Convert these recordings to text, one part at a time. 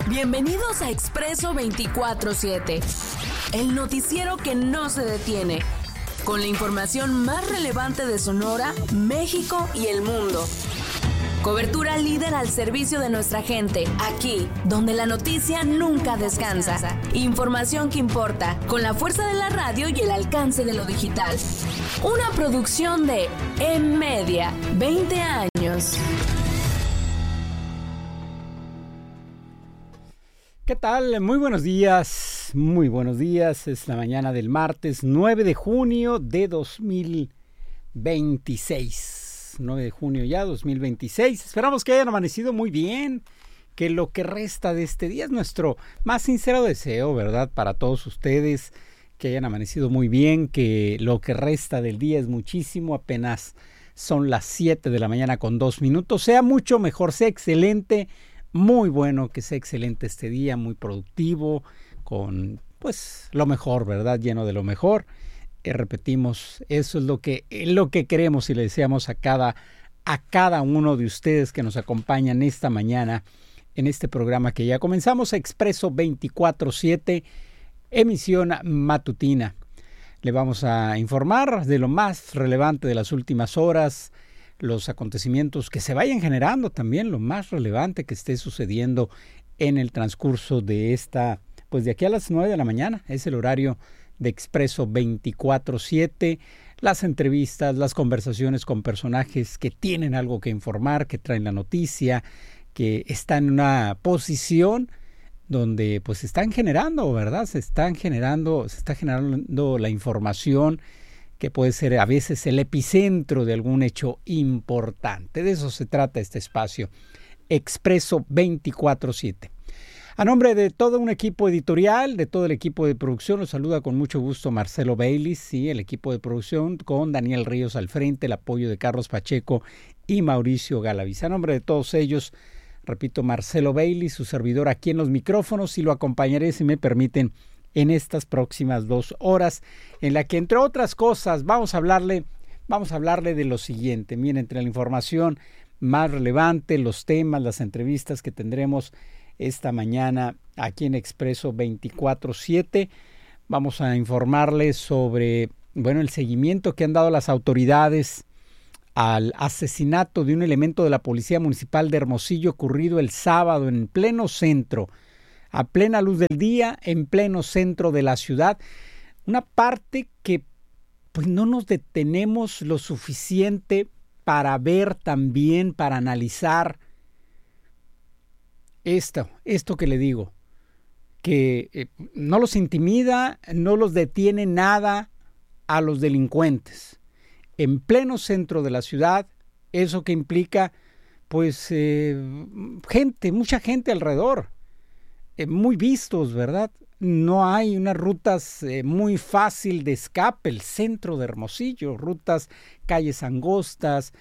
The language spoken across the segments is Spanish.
Bienvenidos a Expreso 24/7, el noticiero que no se detiene, con la información más relevante de Sonora, México y el mundo. Cobertura líder al servicio de nuestra gente, aquí, donde la noticia nunca descansa. Información que importa, con la fuerza de la radio y el alcance de lo digital. Una producción de M-Media, 20 años. ¿Qué tal? Muy buenos días, muy buenos días. Es la mañana del martes 9 de junio de 2026. 9 de junio ya, 2026. Esperamos que hayan amanecido muy bien, que lo que resta de este día es nuestro más sincero deseo, ¿verdad? Para todos ustedes, que hayan amanecido muy bien, que lo que resta del día es muchísimo, apenas son las 7 de la mañana con 2 minutos. Sea mucho mejor, sea excelente. Muy bueno, que sea excelente este día, muy productivo, con pues lo mejor, ¿verdad? Lleno de lo mejor. Repetimos, eso es lo que queremos y le deseamos a cada uno de ustedes que nos acompañan esta mañana en este programa que ya comenzamos, Expreso 24/7, emisión matutina. Le vamos a informar de lo más relevante de las últimas horas, los acontecimientos que se vayan generando también, lo más relevante que esté sucediendo en el transcurso de esta, pues de aquí a las 9 de la mañana, es el horario de Expreso 24/7, las entrevistas, las conversaciones con personajes que tienen algo que informar, que traen la noticia, que están en una posición donde pues se están generando, ¿verdad? Se está generando la información que puede ser a veces el epicentro de algún hecho importante. De eso se trata este espacio, Expreso 24/7. A nombre de todo un equipo editorial, de todo el equipo de producción, los saluda con mucho gusto Marcelo Baylis, sí, el equipo de producción con Daniel Ríos al frente, el apoyo de Carlos Pacheco y Mauricio Galaviz. A nombre de todos ellos, repito, Marcelo Baylis, su servidor aquí en los micrófonos, y lo acompañaré, si me permiten, en estas próximas 2 horas, en la que, entre otras cosas, vamos a hablarle de lo siguiente. Miren, entre la información más relevante, los temas, las entrevistas que tendremos esta mañana aquí en Expreso 24/7, vamos a informarles sobre, el seguimiento que han dado las autoridades al asesinato de un elemento de la Policía Municipal de Hermosillo ocurrido el sábado en pleno centro, a plena luz del día, en pleno centro de la ciudad. Una parte que pues no nos detenemos lo suficiente para ver también, para analizar esto que le digo, que no los intimida, no los detiene nada a los delincuentes. En pleno centro de la ciudad, eso que implica pues mucha gente alrededor. Muy vistos, ¿verdad? No hay unas rutas muy fácil de escape, el centro de Hermosillo, calles angostas,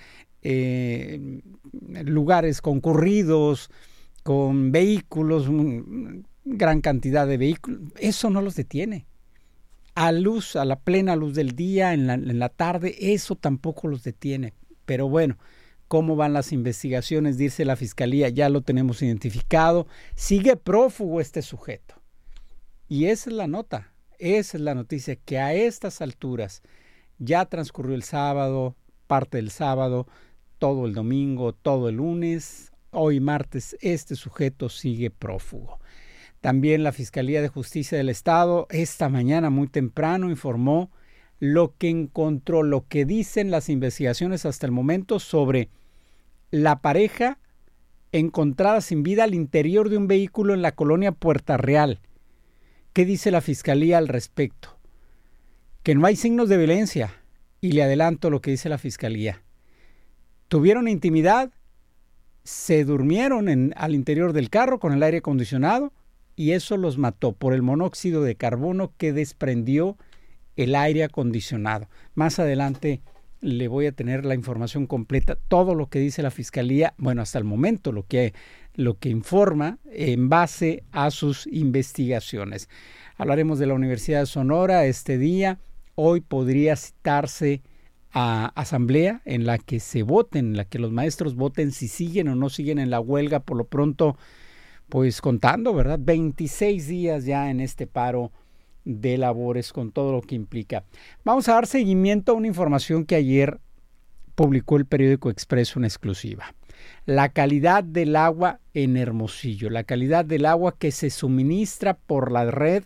lugares concurridos, con vehículos, gran cantidad de vehículos. Eso no los detiene. A la plena luz del día, en la tarde, eso tampoco los detiene. Pero bueno, ¿cómo van las investigaciones? Dice la Fiscalía, ya lo tenemos identificado. Sigue prófugo este sujeto. Y esa es la nota, esa es la noticia, que a estas alturas ya transcurrió el sábado, parte del sábado, todo el domingo, todo el lunes. Hoy martes, este sujeto sigue prófugo. También la Fiscalía de Justicia del Estado esta mañana muy temprano informó lo que encontró, lo que dicen las investigaciones hasta el momento sobre la pareja encontrada sin vida al interior de un vehículo en la colonia Puerta Real. ¿Qué dice la Fiscalía al respecto? Que no hay signos de violencia, y le adelanto lo que dice la Fiscalía. Tuvieron intimidad, se durmieron al interior del carro con el aire acondicionado, y eso los mató por el monóxido de carbono que desprendió el aire acondicionado. Más adelante le voy a tener la información completa, todo lo que dice la Fiscalía, hasta el momento lo que informa en base a sus investigaciones. Hablaremos de la Universidad de Sonora este día. Hoy podría citarse a asamblea en la que se voten, en la que los maestros voten si siguen o no siguen en la huelga. Por lo pronto, pues contando, ¿verdad? 26 días ya en este paro de labores con todo lo que implica. Vamos a dar seguimiento a una información que ayer publicó el periódico Expreso en exclusiva. La calidad del agua en Hermosillo, la calidad del agua que se suministra por la red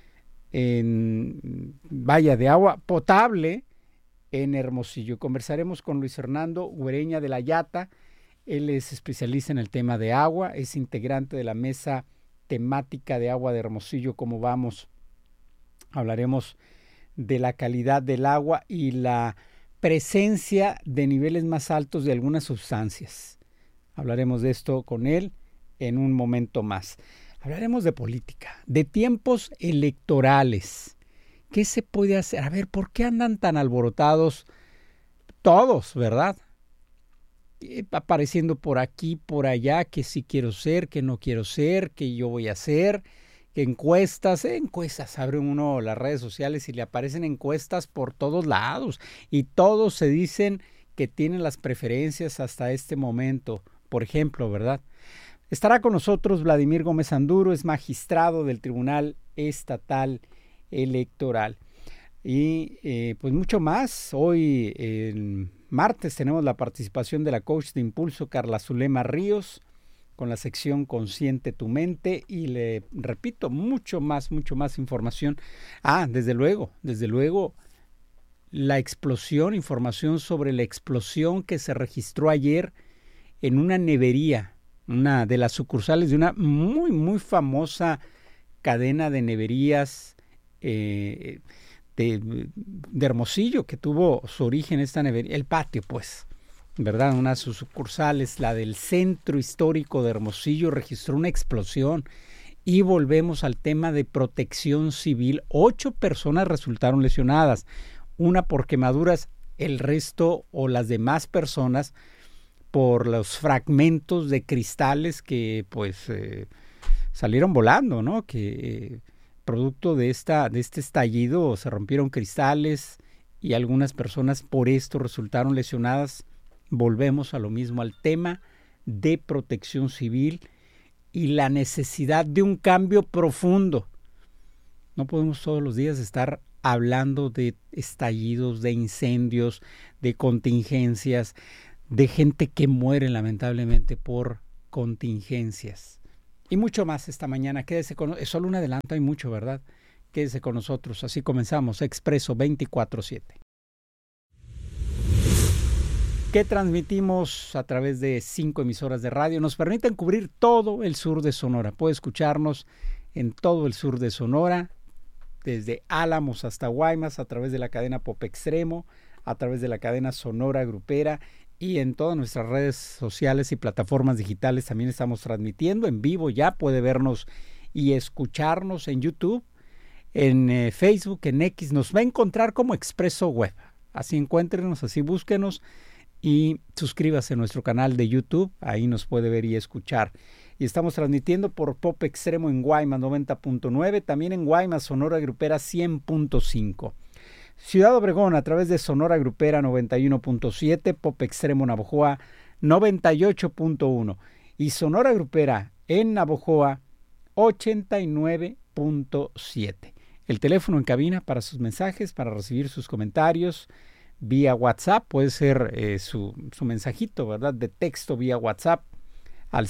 de agua potable en Hermosillo. Conversaremos con Luis Fernando Ureña de la Yata. Él es especialista en el tema de agua, es integrante de la mesa temática de agua de Hermosillo. ¿Cómo vamos? Hablaremos de la calidad del agua y la presencia de niveles más altos de algunas sustancias. Hablaremos de esto con él en un momento más. Hablaremos de política, de tiempos electorales. ¿Qué se puede hacer? A ver, ¿por qué andan tan alborotados todos, verdad? Apareciendo por aquí, por allá, que sí quiero ser, que no quiero ser, que yo voy a hacer, que encuestas, abre uno las redes sociales y le aparecen encuestas por todos lados y todos se dicen que tienen las preferencias hasta este momento, por ejemplo, ¿verdad? Estará con nosotros Vladimir Gómez Anduro, es magistrado del Tribunal Estatal Electoral. Y pues mucho más. Hoy, el martes, tenemos la participación de la coach de Impulso, Carla Zulema Ríos, con la sección Consciente tu Mente. Y le repito, mucho más información. Desde luego, la explosión, información sobre la explosión que se registró ayer en una nevería, una de las sucursales de una muy famosa cadena de neverías de Hermosillo, que tuvo su origen esta nevería, el patio, pues, ¿verdad? Una de sus sucursales, la del Centro Histórico de Hermosillo, registró una explosión. Y volvemos al tema de protección civil. 8 personas resultaron lesionadas, una por quemaduras, el resto o las demás personas por los fragmentos de cristales que pues salieron volando, ¿no? Que producto de este estallido se rompieron cristales y algunas personas por esto resultaron lesionadas. Volvemos a lo mismo, al tema de protección civil y la necesidad de un cambio profundo. No podemos todos los días estar hablando de estallidos, de incendios, de contingencias, de gente que muere lamentablemente por contingencias. Y mucho más esta mañana. Quédese con nosotros. Es solo un adelanto, hay mucho, ¿verdad? Quédese con nosotros. Así comenzamos Expreso 24/7. Que transmitimos a través de 5 emisoras de radio. Nos permiten cubrir todo el sur de Sonora. Puede escucharnos en todo el sur de Sonora, desde Álamos hasta Guaymas, a través de la cadena Pop Extremo, a través de la cadena Sonora Grupera, y en todas nuestras redes sociales y plataformas digitales también estamos transmitiendo en vivo. Ya puede vernos y escucharnos en YouTube, en Facebook, en X. Nos va a encontrar como Expreso Web. Así encuéntrenos, así búsquenos y suscríbase a nuestro canal de YouTube. Ahí nos puede ver y escuchar. Y estamos transmitiendo por Pop Extremo en Guaymas 90.9, también en Guaymas, Sonora Grupera 100.5. Ciudad Obregón a través de Sonora Grupera 91.7, Pop Extremo Navojoa 98.1 y Sonora Grupera en Navojoa 89.7. El teléfono en cabina para sus mensajes, para recibir sus comentarios vía WhatsApp, puede ser su mensajito, ¿verdad? De texto vía WhatsApp al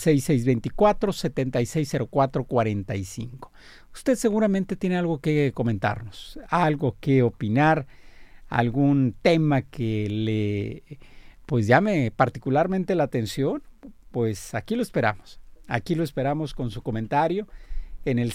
6624-760445. Usted seguramente tiene algo que comentarnos, algo que opinar, algún tema que le llame particularmente la atención, pues aquí lo esperamos. Aquí lo esperamos con su comentario en el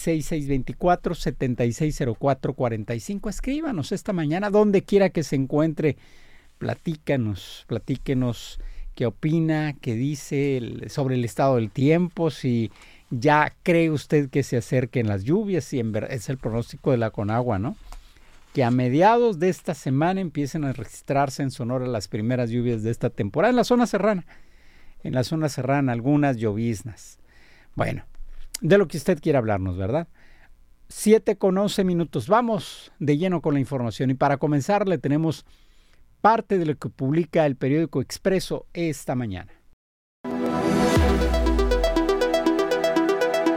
6624-760445. Escríbanos esta mañana, donde quiera que se encuentre, platíquenos qué opina, qué dice sobre el estado del tiempo, si ya cree usted que se acerquen las lluvias, si es el pronóstico de la Conagua, ¿no? Que a mediados de esta semana empiecen a registrarse en Sonora las primeras lluvias de esta temporada en la zona serrana. En la zona serrana algunas lloviznas. Bueno, de lo que usted quiera hablarnos, ¿verdad? 7:11. Vamos de lleno con la información y para comenzar le tenemos parte de lo que publica el periódico Expreso esta mañana.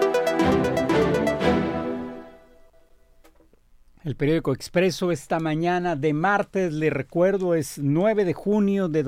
El periódico Expreso esta mañana de martes, le recuerdo, es 9 de junio de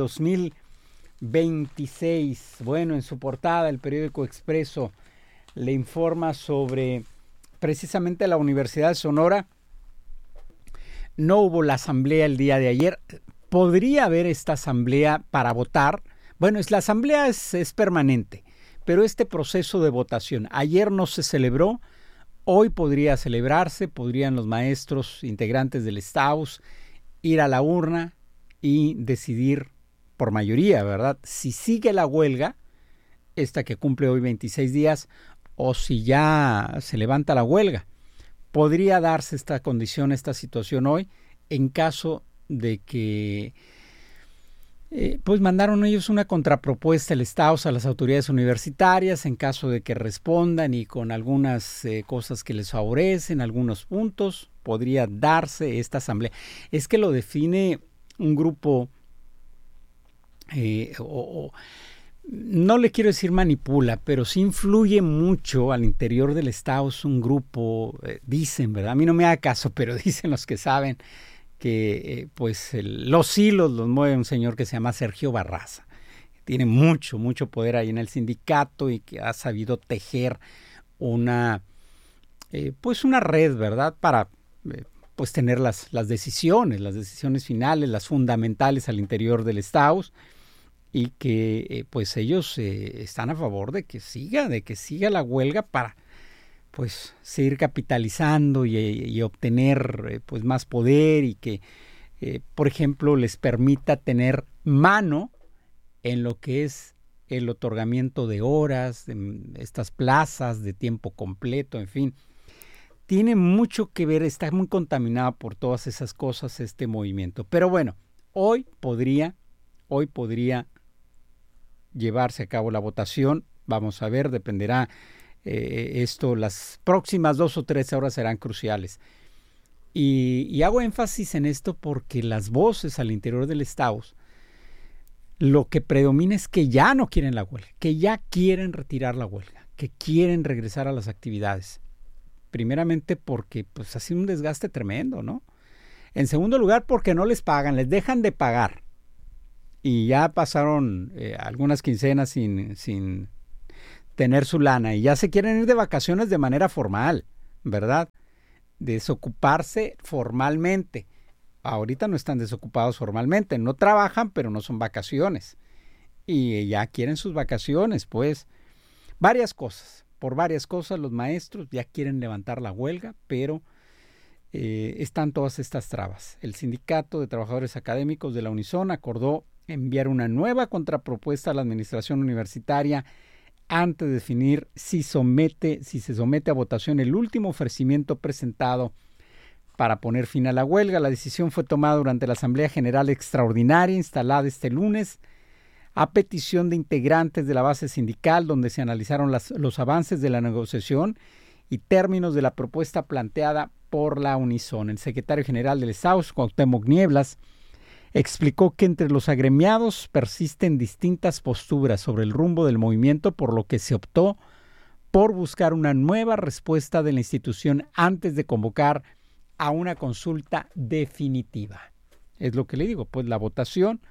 2026. Bueno, en su portada el periódico Expreso le informa sobre precisamente la Universidad de Sonora. No hubo la asamblea el día de ayer. Podría haber esta asamblea para votar. Bueno, la asamblea es permanente, pero este proceso de votación, ayer no se celebró. Hoy podría celebrarse, podrían los maestros integrantes del STAUS ir a la urna y decidir por mayoría, ¿verdad? Si sigue la huelga, esta que cumple hoy 26 días, o si ya se levanta la huelga. Podría darse esta condición, esta situación hoy, en caso de que pues mandaron ellos una contrapropuesta el STAUS a las autoridades universitarias en caso de que respondan y con algunas cosas que les favorecen, algunos puntos, podría darse esta asamblea. Es que lo define un grupo, no le quiero decir manipula, pero sí influye mucho al interior del STAUS un grupo, dicen, ¿verdad? A mí no me haga caso, pero dicen los que saben, que los hilos los mueve un señor que se llama Sergio Barraza. Tiene mucho poder ahí en el sindicato y que ha sabido tejer una red, ¿verdad? Para tener las decisiones finales, las fundamentales al interior del STAUS, y que ellos están a favor de que siga la huelga para seguir capitalizando y obtener más poder, y que por ejemplo les permita tener mano en lo que es el otorgamiento de horas, de estas plazas de tiempo completo, en fin. Tiene mucho que ver, está muy contaminado por todas esas cosas este movimiento. Pero bueno, hoy podría llevarse a cabo la votación. Vamos a ver, dependerá las próximas 2 o 3 horas serán cruciales. Y hago énfasis en esto porque las voces al interior del STAUS, lo que predomina es que ya no quieren la huelga, que ya quieren retirar la huelga, que quieren regresar a las actividades. Primeramente porque ha sido un desgaste tremendo, ¿no? En segundo lugar, porque no les pagan, les dejan de pagar. Y ya pasaron algunas quincenas sin tener su lana, y ya se quieren ir de vacaciones de manera formal, ¿verdad? Desocuparse formalmente. Ahorita no están desocupados formalmente, no trabajan, pero no son vacaciones. Y ya quieren sus vacaciones, por varias cosas los maestros ya quieren levantar la huelga, pero están todas estas trabas. El Sindicato de Trabajadores Académicos de la Unison acordó enviar una nueva contrapropuesta a la administración universitaria antes de definir si se somete a votación el último ofrecimiento presentado para poner fin a la huelga. La decisión fue tomada durante la Asamblea General Extraordinaria instalada este lunes a petición de integrantes de la base sindical, donde se analizaron los avances de la negociación y términos de la propuesta planteada por la Unison. El secretario general del STAUS, Cuauhtémoc Nieblas, explicó que entre los agremiados persisten distintas posturas sobre el rumbo del movimiento, por lo que se optó por buscar una nueva respuesta de la institución antes de convocar a una consulta definitiva. Es lo que le digo, la votación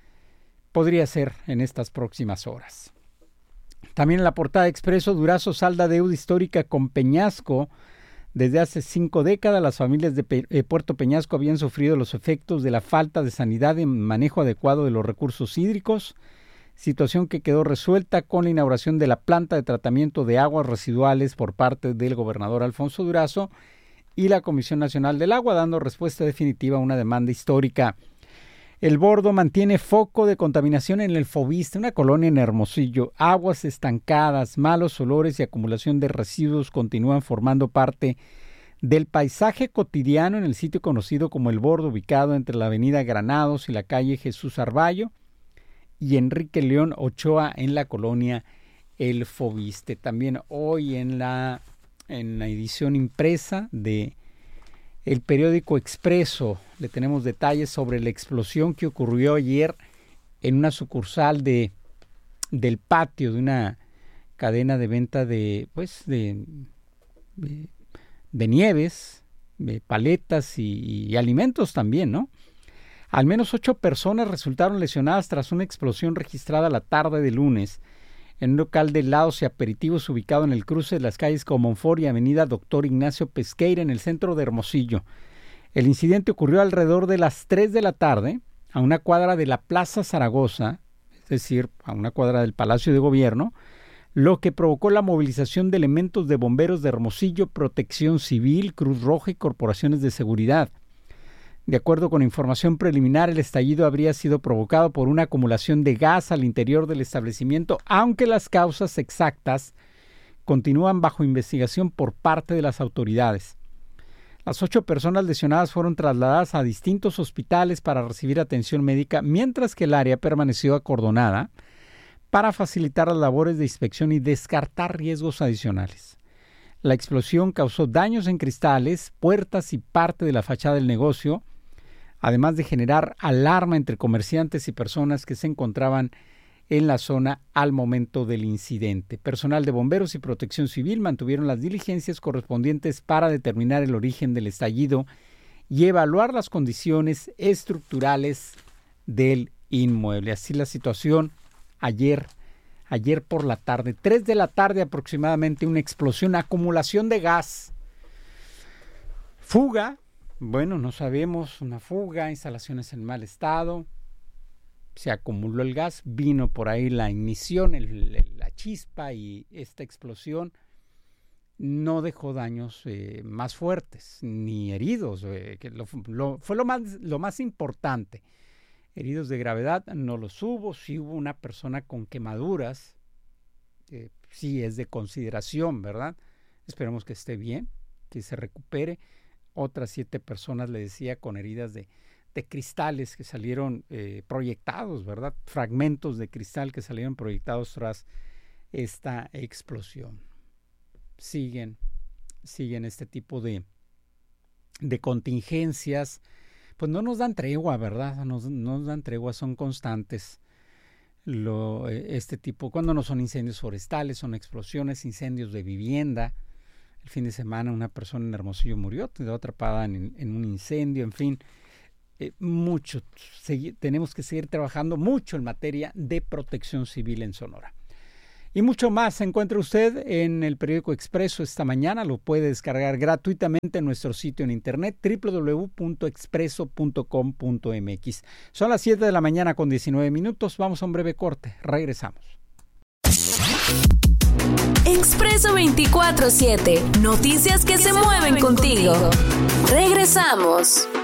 podría ser en estas próximas horas. También en la portada de Expreso, Durazo salda deuda histórica con Peñasco. Desde hace 5 décadas, las familias de Puerto Peñasco habían sufrido los efectos de la falta de sanidad y manejo adecuado de los recursos hídricos, situación que quedó resuelta con la inauguración de la planta de tratamiento de aguas residuales por parte del gobernador Alfonso Durazo y la Comisión Nacional del Agua, dando respuesta definitiva a una demanda histórica. El Bordo mantiene foco de contaminación en el Foviste, una colonia en Hermosillo. Aguas estancadas, malos olores y acumulación de residuos continúan formando parte del paisaje cotidiano en el sitio conocido como El Bordo, ubicado entre la avenida Granados y la calle Jesús Arballo y Enrique León Ochoa en la colonia El Foviste. También hoy en la edición impresa de el periódico Expreso le tenemos detalles sobre la explosión que ocurrió ayer en una sucursal del patio de una cadena de venta de nieves, paletas y alimentos también, ¿no? Al menos 8 personas resultaron lesionadas tras una explosión registrada la tarde de lunes en un local de helados y aperitivos ubicado en el cruce de las calles Comonfort y Avenida Doctor Ignacio Pesqueira en el centro de Hermosillo. El incidente ocurrió alrededor de las 3 de la tarde a una cuadra de la Plaza Zaragoza, es decir, a una cuadra del Palacio de Gobierno, lo que provocó la movilización de elementos de bomberos de Hermosillo, Protección Civil, Cruz Roja y corporaciones de seguridad. De acuerdo con información preliminar, el estallido habría sido provocado por una acumulación de gas al interior del establecimiento, aunque las causas exactas continúan bajo investigación por parte de las autoridades. Las 8 personas lesionadas fueron trasladadas a distintos hospitales para recibir atención médica, mientras que el área permaneció acordonada para facilitar las labores de inspección y descartar riesgos adicionales. La explosión causó daños en cristales, puertas y parte de la fachada del negocio, además de generar alarma entre comerciantes y personas que se encontraban en la zona al momento del incidente. Personal de bomberos y protección civil mantuvieron las diligencias correspondientes para determinar el origen del estallido y evaluar las condiciones estructurales del inmueble. Así la situación ayer por la tarde, 3 de la tarde aproximadamente, una explosión, acumulación de gas, fuga, bueno, no sabemos, una fuga, instalaciones en mal estado, se acumuló el gas, vino por ahí la ignición, la chispa, y esta explosión no dejó daños más fuertes, ni heridos, que fue lo más importante. Heridos de gravedad no los hubo, sí hubo una persona con quemaduras, sí es de consideración, ¿verdad? Esperemos que esté bien, que se recupere. Otras 7 personas, le decía, con heridas de cristales que salieron proyectados, ¿verdad? Fragmentos de cristal que salieron proyectados tras esta explosión. Siguen este tipo de contingencias. Pues no nos dan tregua, ¿verdad? No nos dan tregua, son constantes. Este tipo, cuando no son incendios forestales, son explosiones, incendios de vivienda. El fin de semana una persona en Hermosillo murió, quedó atrapada en un incendio, en fin. Tenemos que seguir trabajando mucho en materia de protección civil en Sonora. Y mucho más se encuentra usted en el periódico Expreso esta mañana. Lo puede descargar gratuitamente en nuestro sitio en internet www.expreso.com.mx. Son las 7 de la mañana con 19 minutos. Vamos a un breve corte. Regresamos. Expreso 24/7. Noticias que se mueven contigo. Regresamos.